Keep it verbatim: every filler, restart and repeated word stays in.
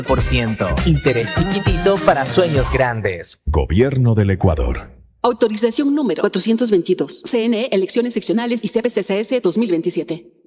por ciento. Interés chiquitito para sueños grandes. Gobierno del Ecuador. Autorización número cuatrocientos veintidós. C N E, Elecciones Seccionales y C B C C S dos mil veintisiete.